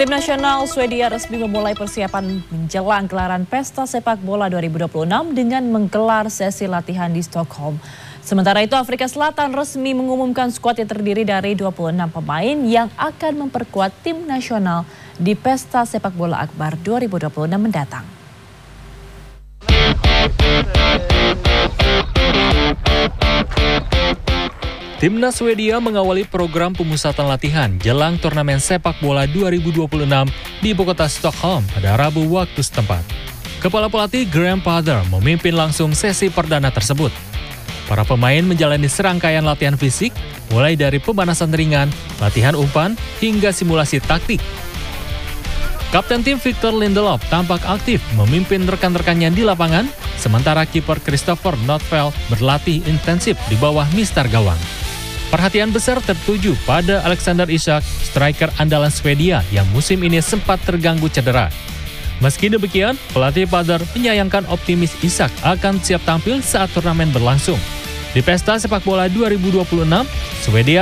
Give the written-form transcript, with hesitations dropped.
Tim nasional Swedia resmi memulai persiapan menjelang gelaran Pesta Sepak Bola 2026 dengan menggelar sesi latihan di Stockholm. Sementara itu, Afrika Selatan resmi mengumumkan skuad yang terdiri dari 26 pemain yang akan memperkuat tim nasional di Pesta Sepak Bola Akbar 2026 mendatang. Timnas Swedia mengawali program pemusatan latihan jelang turnamen sepak bola 2026 di ibu kota Stockholm pada Rabu waktu setempat. Kepala pelatih Graham Potter memimpin langsung sesi perdana tersebut. Para pemain menjalani serangkaian latihan fisik, mulai dari pemanasan ringan, latihan umpan, hingga simulasi taktik. Kapten tim Victor Lindelof tampak aktif memimpin rekan-rekannya di lapangan, sementara kiper Christopher Nordfeldt berlatih intensif di bawah mistar gawang. Perhatian besar tertuju pada Alexander Isak, striker andalan Swedia yang musim ini sempat terganggu cedera. Meski demikian, pelatih Potter menyayangkan optimis Isak akan siap tampil saat turnamen berlangsung. Di Pesta Sepak Bola 2026, Swedia